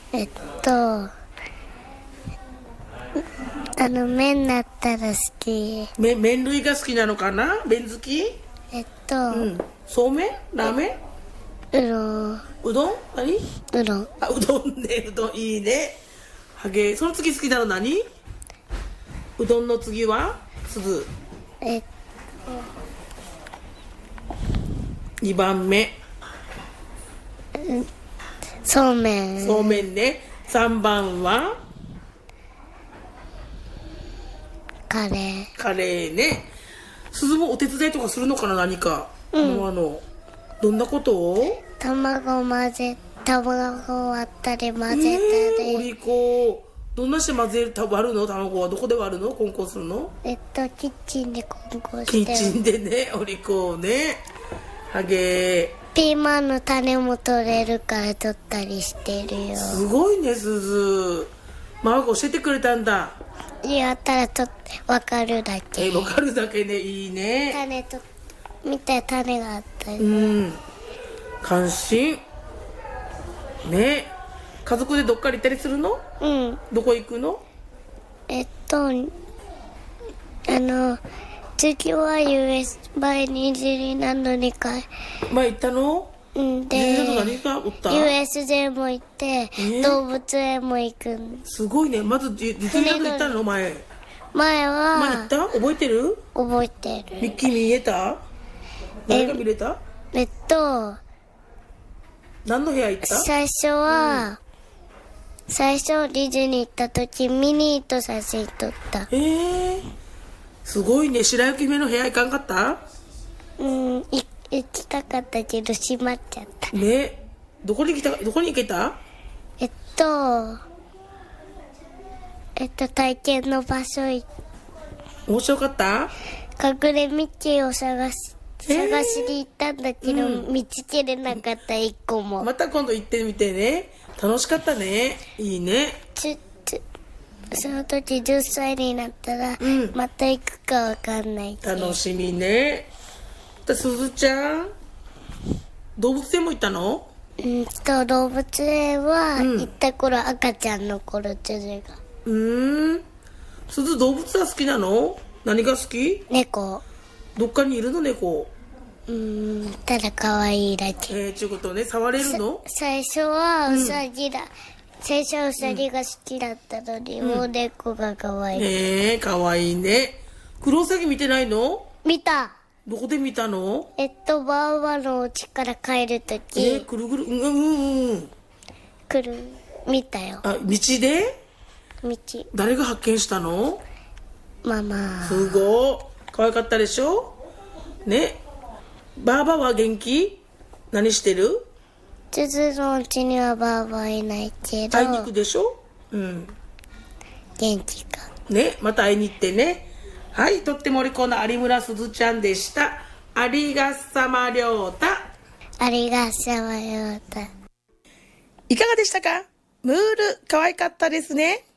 えっと麺だったら好き。 麺類が好きなのかな。麺好き。そうめん、ラーメン、うどん、何？ うどん。 あ、うどんね、うどんいいね。はげ、その次好きなの何？うどんの次はすず。2番目。 そうめん。 そうめんね。3番はカレーね。すずもお手伝いとかするのかな、何か。どんなことを？ 卵割ったり混ぜたり。 お利口。どんなして混ぜる、割るの？卵はどこで割るの？コンコンするの？ キッチンでコンコンして。 キッチンでね、お利口ね。はげー。 ピーマンの種も取れるから取ったりしてるよ。 すごいね、すず。ママが教えてくれたんだ。 やったら分かるだけ。 分かるだけね、いいね。 見て種があったり。 関心ね。家族でどっかり行ったりするの？どこ行くの？ 次は US バイニジリランドに前行ったの？ で、 何がおった？ USJ も行って、動物園も行く。 すごいね。まずディズニーランド行ったの？前は行った？覚えてる？ 覚えてる。 ミッキー見えた？誰が見れた？何の部屋行った？ 最初ディズニー行った時ミニーと写真撮った。 すごいね。白雪姫の部屋行かんかった？ 行きたかったけど閉まっちゃったね。どこに行けた？ 体験の場所面白かった？ 隠れミッキーを探しに行ったんだけど、見つけれなかった一個も。 また今度行ってみてね。楽しかったね。いいね。 その時10歳になったら、また行くかわかんない。 楽しみね。すずちゃん、動物園も行ったの？ 動物園は行った頃、赤ちゃんの頃、辻が。 すず動物は好きなの？何が好き？ 猫。 どっかにいるの？猫。 ただ可愛いだけ。 ちゅうことね。触れるの？ 最初はウサギだ。最初はウサギが好きだったのに、もう猫が可愛い。 可愛いね。クロウサギ見てないの？ 見た。 どこで見たの？ バーバのお家から帰るとき。 くるぐる、 見たよ。 道で？ 道。 誰が発見したの？ ママ。 すごい。可愛かったでしょ？ね。バーバは元気？何してる？ 鈴のうちにはバーバいないけど。 会いに行くでしょ？ 元気か。 ね。また会いに行ってね。はい、とってもお利口な有村すずちゃんでした。ありがさまりょうた。 ありがさまりょうた。 いかがでしたか？ムール、可愛かったですね。